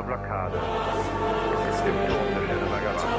Blockade. Es ist im Turm der Schöneberger Wache.